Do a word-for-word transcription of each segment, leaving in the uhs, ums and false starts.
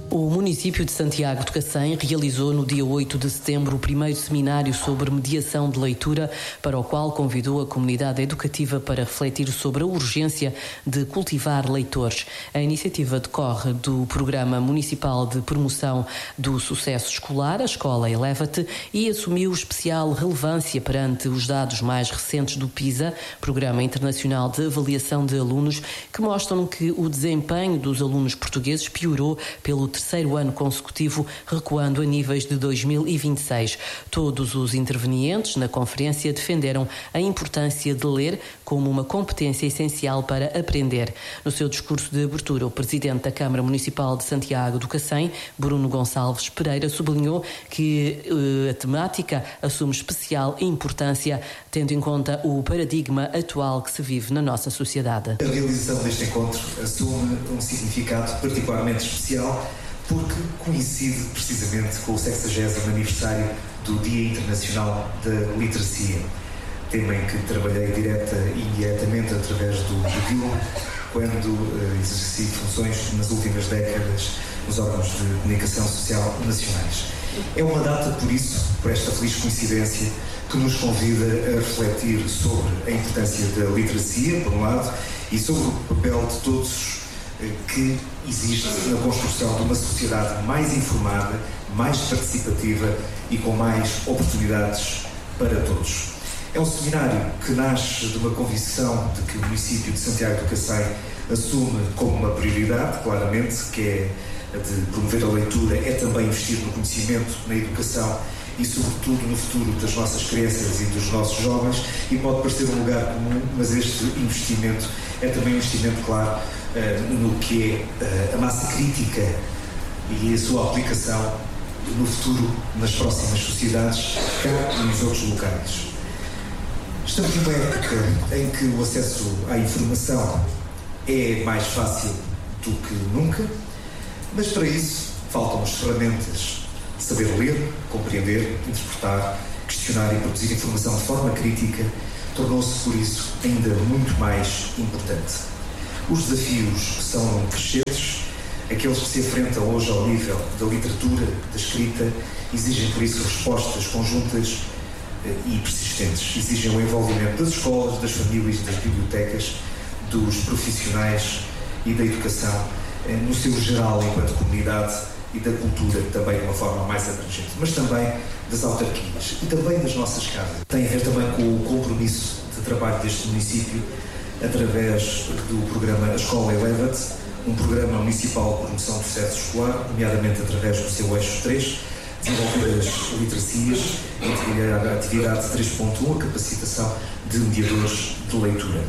O município de Santiago de Cacém realizou no dia oito de setembro o primeiro seminário sobre mediação de leitura, para o qual convidou a comunidade educativa para refletir sobre a urgência de cultivar leitores. A iniciativa decorre do Programa Municipal de Promoção do Sucesso Escolar, a Escola Eleva-te, e assumiu especial relevância perante os dados mais recentes do PISA, Programa Internacional de Avaliação de Alunos, que mostram que o desempenho dos alunos portugueses piorou pelo terceiro ano consecutivo, recuando a níveis de dois mil e vinte e seis. Todos os intervenientes na conferência defenderam a importância de ler como uma competência essencial para aprender. No seu discurso de abertura, o presidente da Câmara Municipal de Santiago do Cacém, Bruno Gonçalves Pereira, sublinhou que uh, a temática assume especial importância, tendo em conta o paradigma atual que se vive na nossa sociedade. A realização deste encontro assume um significado particularmente especial, porque coincide precisamente com o sexagésimo aniversário do Dia Internacional da Literacia, tema em que trabalhei direta e indiretamente através do, do D I L, quando uh, exerci funções nas últimas décadas nos órgãos de comunicação social nacionais. É uma data, por isso, por esta feliz coincidência, que nos convida a refletir sobre a importância da literacia, por um lado, e sobre o papel de todos que existe na construção de uma sociedade mais informada, mais participativa e com mais oportunidades para todos. É um seminário que nasce de uma convicção de que o município de Santiago do Cacém assume como uma prioridade, claramente, que é a de promover a leitura, é também investir no conhecimento, na educação e, sobretudo, no futuro das nossas crianças e dos nossos jovens, e pode parecer um lugar comum, mas este investimento é também um investimento, claro, no que é a massa crítica e a sua aplicação no futuro, nas próximas sociedades, cá e nos outros locais. Estamos numa época em que o acesso à informação é mais fácil do que nunca, mas para isso faltam as ferramentas de saber ler, compreender, interpretar, questionar e produzir informação de forma crítica tornou-se, por isso, ainda muito mais importante. Os desafios são crescentes, aqueles que se enfrentam hoje ao nível da literatura, da escrita, exigem por isso respostas conjuntas e persistentes. Exigem o envolvimento das escolas, das famílias, das bibliotecas, dos profissionais e da educação, no seu geral enquanto comunidade, e da cultura também de uma forma mais abrangente, mas também das autarquias e também das nossas casas. Tem a ver também com o compromisso de trabalho deste município através do programa A Escola Eleva-te, um programa municipal de promoção do sucesso escolar, nomeadamente através do seu eixo três, desenvolver as literacias, a atividade três ponto um, a capacitação de mediadores de leitura.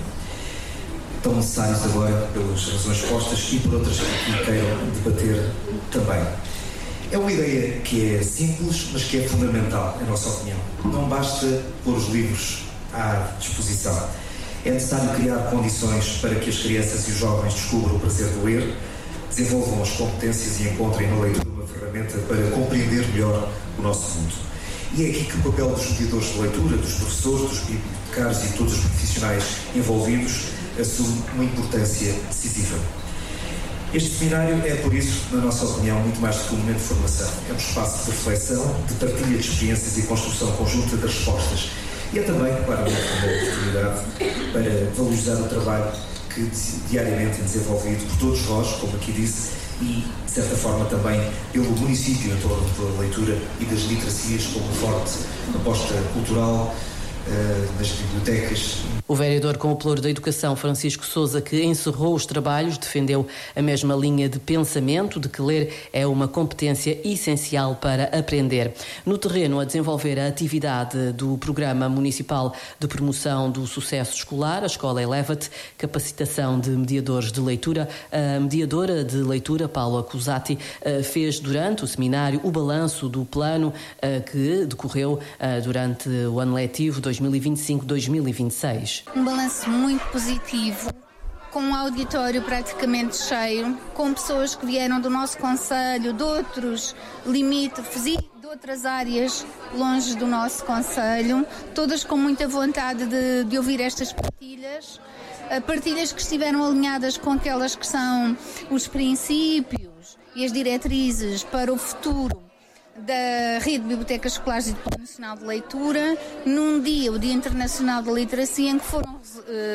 Tão necessários agora pelas razões postas e por outras que queiram debater também. É uma ideia que é simples, mas que é fundamental, na nossa opinião. Não basta pôr os livros à disposição. É necessário criar condições para que as crianças e os jovens descubram o prazer de ler, desenvolvam as competências e encontrem na leitura uma ferramenta para compreender melhor o nosso mundo. E é aqui que o papel dos mediadores de leitura, dos professores, dos bibliotecários e todos os profissionais envolvidos assume uma importância decisiva. Este seminário é, por isso, na nossa opinião, muito mais do que um momento de formação. É um espaço de reflexão, de partilha de experiências e construção conjunta de respostas. E é também, claramente, uma oportunidade para valorizar o trabalho que diariamente é desenvolvido por todos vós, como aqui disse, e, de certa forma, também pelo município em torno da leitura e das literacias como forte aposta cultural nas bibliotecas. O vereador com o pelouro da Educação, Francisco Sousa, que encerrou os trabalhos, defendeu a mesma linha de pensamento de que ler é uma competência essencial para aprender. No terreno, a desenvolver a atividade do Programa Municipal de Promoção do Sucesso Escolar, a Escola Eleva-te, capacitação de mediadores de leitura, a mediadora de leitura, Paula Cusati, fez durante o seminário o balanço do plano que decorreu durante o ano letivo dois mil e vinte e cinco dois mil e vinte e seis. Um balanço muito positivo, com um auditório praticamente cheio, com pessoas que vieram do nosso concelho, de outros limítrofes e de outras áreas longe do nosso concelho, todas com muita vontade de, de ouvir estas partilhas, partilhas que estiveram alinhadas com aquelas que são os princípios e as diretrizes para o futuro da Rede de Bibliotecas Escolares e do Plano Nacional de Leitura, num dia, o Dia Internacional da Literacia, em que foram uh,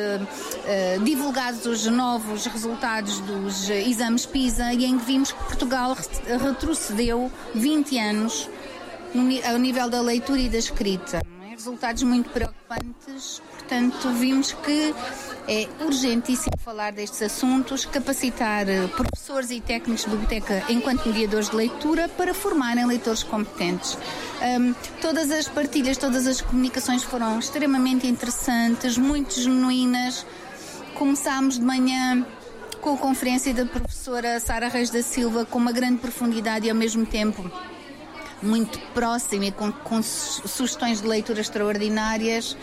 uh, divulgados os novos resultados dos exames PISA e em que vimos que Portugal retrocedeu vinte anos no, ao nível da leitura e da escrita. Resultados muito preocupantes, portanto vimos que é urgentíssimo falar destes assuntos, capacitar professores e técnicos de biblioteca enquanto mediadores de leitura para formarem leitores competentes. Um, todas as partilhas, todas as comunicações foram extremamente interessantes, muito genuínas. Começámos de manhã com a conferência da professora Sara Reis da Silva, com uma grande profundidade e ao mesmo tempo muito próxima e com, com sugestões de leitura extraordinárias,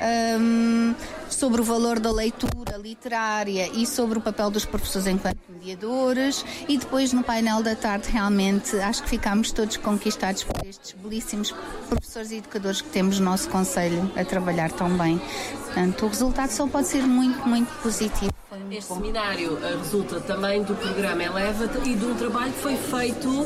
um, sobre o valor da leitura literária e sobre o papel dos professores enquanto mediadores, e depois no painel da tarde realmente acho que ficámos todos conquistados por estes belíssimos professores e educadores que temos no nosso concelho a trabalhar tão bem. Portanto, o resultado só pode ser muito, muito positivo. Este bom. Seminário uh, resulta também do programa Eleva-te e de um trabalho que foi feito uh,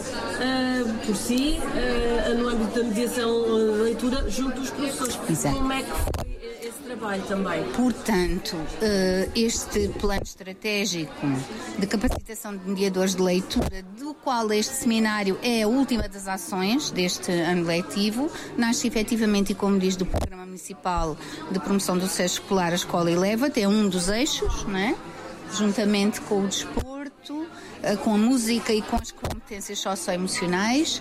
por si uh, no âmbito da mediação uh, de leitura junto dos professores. Exato. Como é que foi esse trabalho também? Portanto, uh, este plano estratégico de capacitação de mediadores de leitura, do qual este seminário é a última das ações deste ano letivo, nasce efetivamente, e como diz, do Programa Municipal de Promoção do Sucesso Escolar, a Escola Eleva-te, é um dos eixos, não é? Juntamente com o desporto, com a música e com as competências socioemocionais.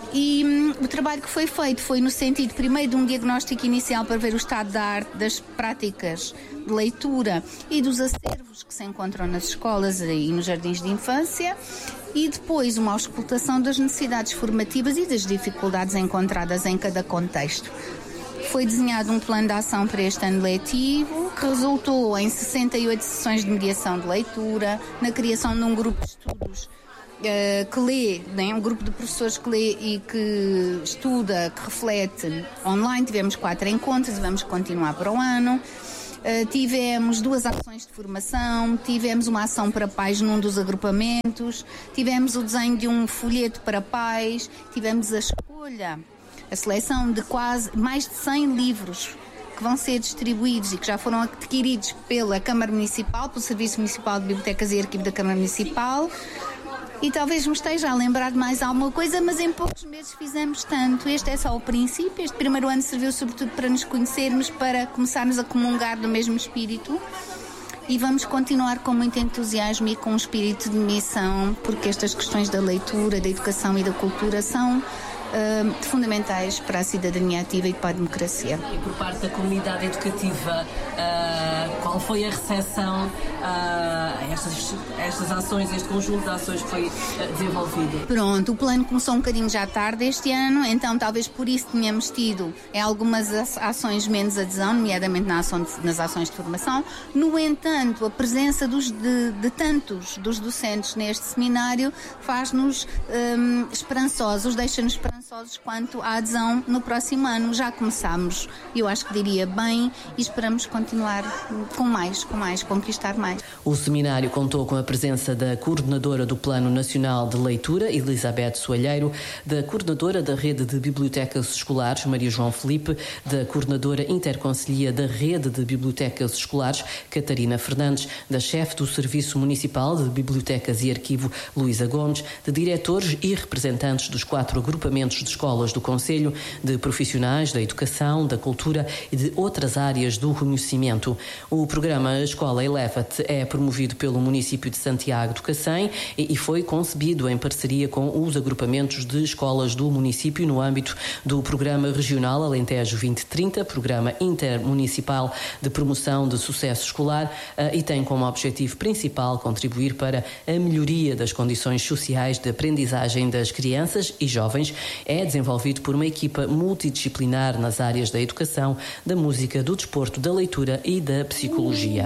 E hum, o trabalho que foi feito foi no sentido, primeiro, de um diagnóstico inicial para ver o estado da arte, das práticas de leitura e dos acervos que se encontram nas escolas e nos jardins de infância, e depois uma auscultação das necessidades formativas e das dificuldades encontradas em cada contexto. Foi desenhado um plano de ação para este ano letivo, que resultou em sessenta e oito sessões de mediação de leitura, na criação de um grupo de estudos uh, que lê, né, um grupo de professores que lê e que estuda, que reflete online. Tivemos quatro encontros e vamos continuar para o ano. Uh, tivemos duas ações de formação, tivemos uma ação para pais num dos agrupamentos, tivemos o desenho de um folheto para pais, tivemos a escolha, a seleção de quase mais de cem livros que vão ser distribuídos e que já foram adquiridos pela Câmara Municipal, pelo Serviço Municipal de Bibliotecas e Arquivo da Câmara Municipal. E talvez me esteja a lembrar de mais alguma coisa, mas em poucos meses fizemos tanto. Este é só o princípio. Este primeiro ano serviu sobretudo para nos conhecermos, para começarmos a comungar do mesmo espírito. E vamos continuar com muito entusiasmo e com um espírito de missão, porque estas questões da leitura, da educação e da cultura são Uh, fundamentais para a cidadania ativa e para a democracia. E por parte da comunidade educativa, uh, qual foi a recepção uh, a estas, estas ações, este conjunto de ações que foi uh, desenvolvido? Pronto, o plano começou um bocadinho já tarde este ano, então talvez por isso tenhamos tido em algumas ações menos adesão, nomeadamente na ação de, nas ações de formação. No entanto, a presença dos, de, de tantos dos docentes neste seminário faz-nos um, esperançosos, deixa-nos esperançosos quanto à adesão no próximo ano. Já começámos, eu acho que diria bem, e esperamos continuar com mais, com mais, conquistar mais. O seminário contou com a presença da coordenadora do Plano Nacional de Leitura, Elizabeth Soalheiro, da coordenadora da Rede de Bibliotecas Escolares, Maria João Filipe, da coordenadora interconcelhia da Rede de Bibliotecas Escolares, Catarina Fernandes, da chefe do Serviço Municipal de Bibliotecas e Arquivo, Luísa Gomes, de diretores e representantes dos quatro agrupamentos de escolas do Concelho, de profissionais da educação, da cultura e de outras áreas do conhecimento. O programa Escola Eleva-te é promovido pelo município de Santiago do Cacém e foi concebido em parceria com os agrupamentos de escolas do município no âmbito do Programa Regional Alentejo vinte trinta, Programa Intermunicipal de Promoção de Sucesso Escolar, e tem como objetivo principal contribuir para a melhoria das condições sociais de aprendizagem das crianças e jovens. É desenvolvido por uma equipa multidisciplinar nas áreas da educação, da música, do desporto, da leitura e da psicologia.